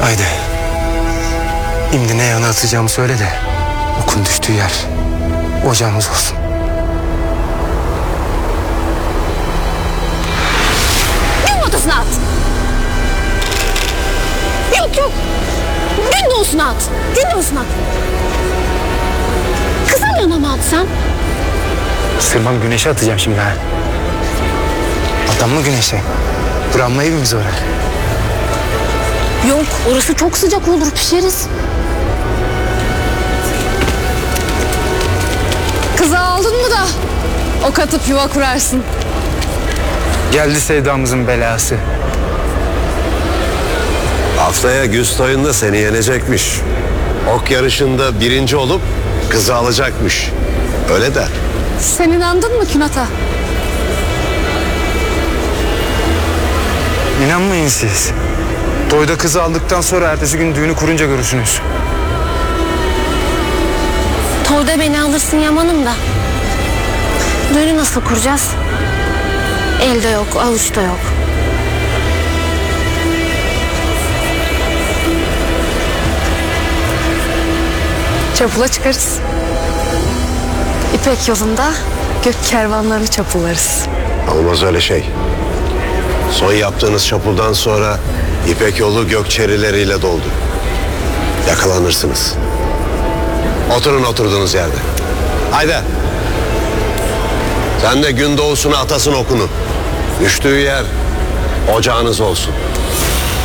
Haydi. Şimdi ne yana atacağımı söyle de okun düştüğü yer ocağımız olsun. Gün ortasına at. Yok. Gün doğusuna at. Gün doğusuna at. Kızarlığına mı atsan? Sırmam güneşe atacağım şimdi ha. Adam mı güneşe? Buranma evimiz oraya. Yok, orası çok sıcak olur, pişeriz. Kızı aldın mı da ok atıp yuva kurarsın. Geldi sevdamızın belası. Haftaya Güstoy'un seni yenecekmiş. Ok yarışında birinci olup kızı alacakmış. Öyle der. Sen inandın mı Künat'a? İnanmayın siz. Toyda kızı aldıktan sonra ertesi gün düğünü kurunca görürsünüz. Toyda beni alırsın Yaman'ım da. Düğünü nasıl kuracağız? Elde yok, avuçta yok. Çapula çıkarız. İpek yolunda gök kervanlarını çapullarız. Olmaz öyle şey. Son yaptığınız çapuldan sonra İpek yolu gökçerileriyle doldu. Yakalanırsınız. Oturun oturduğunuz yerde. Haydi. Sen de gün doğusuna atasın okunu. Düştüğü yer ocağınız olsun.